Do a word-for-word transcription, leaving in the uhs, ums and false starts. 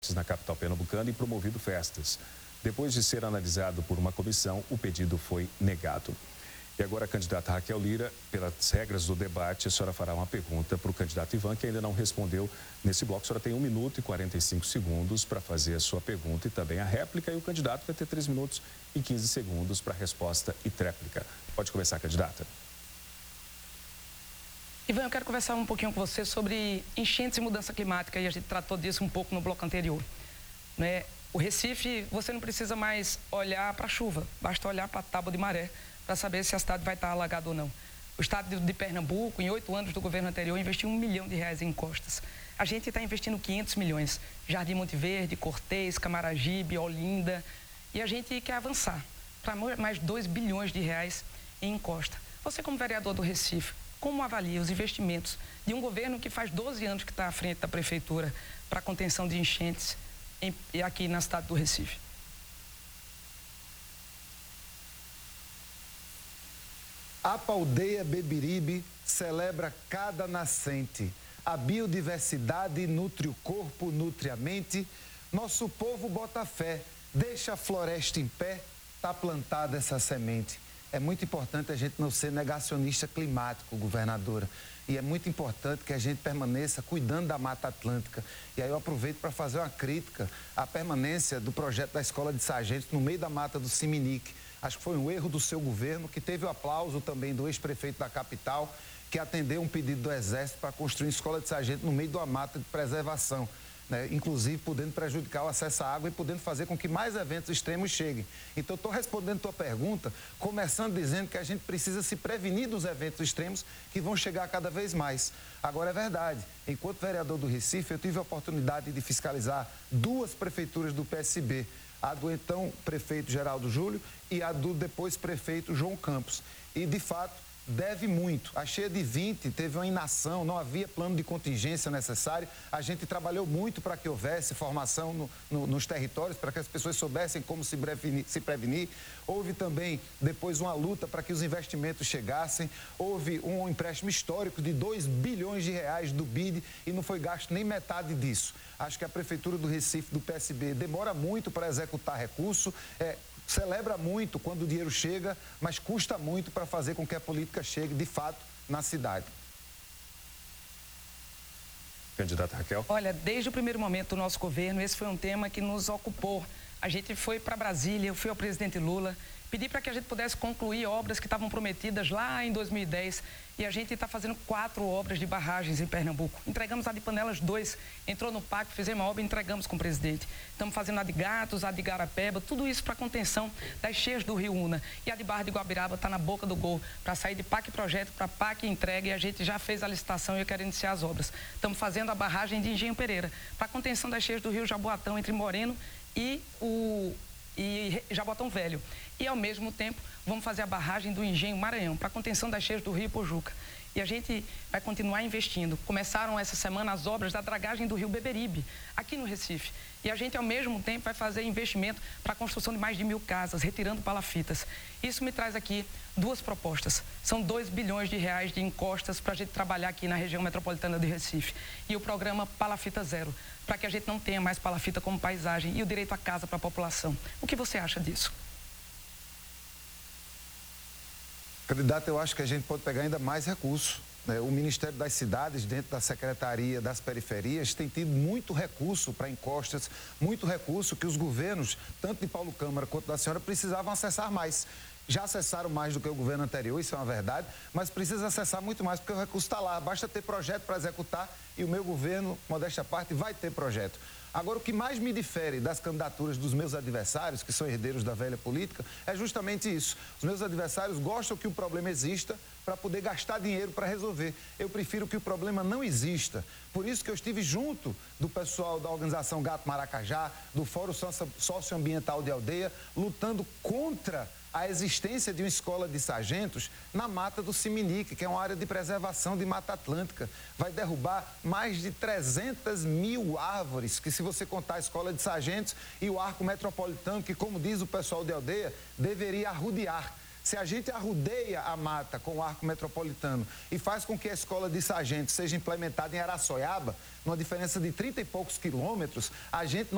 na capital pernambucana e promovido festas. Depois de ser analisado por uma comissão, o pedido foi negado. E agora a candidata Raquel Lira, pelas regras do debate, a senhora fará uma pergunta para o candidato Ivan, que ainda não respondeu nesse bloco. A senhora tem um minuto e quarenta e cinco segundos para fazer a sua pergunta e também a réplica, e o candidato vai ter três minutos e quinze segundos para a resposta e tréplica. Pode começar, candidata. Ivan, eu quero conversar um pouquinho com você sobre enchentes e mudança climática, e a gente tratou disso um pouco no bloco anterior. Né? O Recife, você não precisa mais olhar para a chuva, basta olhar para a tábua de maré para saber se a cidade vai estar alagada ou não. O estado de Pernambuco, em oito anos do governo anterior, investiu um milhão de reais em encostas. A gente está investindo quinhentos milhões. Jardim Monte Verde, Cortês, Camaragibe, Olinda. E a gente quer avançar para mais dois bilhões de reais em encosta. Você, como vereador do Recife, como avalia os investimentos de um governo que faz doze anos que está à frente da prefeitura para a contenção de enchentes em, aqui na cidade do Recife? A Aldeia Beberibe celebra cada nascente. A biodiversidade nutre o corpo, nutre a mente. Nosso povo bota fé, deixa a floresta em pé, está plantada essa semente. É muito importante a gente não ser negacionista climático, governadora. E é muito importante que a gente permaneça cuidando da Mata Atlântica. E aí eu aproveito para fazer uma crítica à permanência do projeto da Escola de Sargentos no meio da mata do Siminique. Acho que foi um erro do seu governo, que teve o aplauso também do ex-prefeito da capital, que atendeu um pedido do Exército para construir uma escola de sargento no meio de uma mata de preservação, né? Inclusive podendo prejudicar o acesso à água e podendo fazer com que mais eventos extremos cheguem. Então, estou respondendo a tua pergunta, começando dizendo que a gente precisa se prevenir dos eventos extremos que vão chegar cada vez mais. Agora, é verdade, enquanto vereador do Recife, eu tive a oportunidade de fiscalizar duas prefeituras do P S B, a do então prefeito Geraldo Júlio e a do depois prefeito João Campos. E, de fato, deve muito. A cheia de vinte teve uma inação, não havia plano de contingência necessário. A gente trabalhou muito para que houvesse formação no, no, nos territórios, para que as pessoas soubessem como se prevenir, se prevenir. Houve também, depois, uma luta para que os investimentos chegassem. Houve um empréstimo histórico de dois bilhões de reais do B I D e não foi gasto nem metade disso. Acho que a Prefeitura do Recife, do P S B, demora muito para executar recurso, é, celebra muito quando o dinheiro chega, mas custa muito para fazer com que a política chegue, de fato, na cidade. Candidata Raquel. Olha, desde o primeiro momento do nosso governo, esse foi um tema que nos ocupou. A gente foi para Brasília, eu fui ao presidente Lula, pedi para que a gente pudesse concluir obras que estavam prometidas lá em dois mil e dez, e a gente está fazendo quatro obras de barragens em Pernambuco. Entregamos a de Panelas dois, entrou no pacto, fizemos a obra e entregamos com o presidente. Estamos fazendo a de Gatos, a de Garapeba, tudo isso para contenção das cheias do Rio Una. E a de Barra de Guabiraba está na boca do gol, para sair de P A C projeto para P A C entrega, e a gente já fez a licitação e eu quero iniciar as obras. Estamos fazendo a barragem de Engenho Pereira, para contenção das cheias do Rio Jaboatão, entre Moreno e o e Jabotão Velho. E, ao mesmo tempo, vamos fazer a barragem do Engenho Maranhão, para contenção das cheias do Rio Pojuca. E a gente vai continuar investindo. Começaram essa semana as obras da dragagem do Rio Beberibe, aqui no Recife. E a gente, ao mesmo tempo, vai fazer investimento para a construção de mais de mil casas, retirando palafitas. Isso me traz aqui duas propostas. São dois bilhões de reais de encostas para a gente trabalhar aqui na região metropolitana de Recife. E o programa Palafita Zero, para que a gente não tenha mais palafita como paisagem, e o direito à casa para a população. O que você acha disso? Candidato, eu acho que a gente pode pegar ainda mais recursos. O Ministério das Cidades, dentro da Secretaria das Periferias, tem tido muito recurso para encostas, muito recurso que os governos, tanto de Paulo Câmara quanto da senhora, precisavam acessar mais. Já acessaram mais do que o governo anterior, isso é uma verdade, mas precisa acessar muito mais, porque o recurso está lá. Basta ter projeto para executar e o meu governo, modéstia à parte, vai ter projeto. Agora, o que mais me difere das candidaturas dos meus adversários, que são herdeiros da velha política, é justamente isso. Os meus adversários gostam que o problema exista para poder gastar dinheiro para resolver. Eu prefiro que o problema não exista. Por isso que eu estive junto do pessoal da organização Gato Maracajá, do Fórum Socioambiental de Aldeia, lutando contra a existência de uma escola de sargentos na mata do Siminique, que é uma área de preservação de Mata Atlântica. Vai derrubar mais de trezentas mil árvores, que se você contar a escola de sargentos e o arco metropolitano, que, como diz o pessoal de Aldeia, deveria arrodear. Se a gente arrodeia a mata com o arco metropolitano e faz com que a escola de sargentos seja implementada em Araçoiaba, numa diferença de trinta e poucos quilômetros, a gente não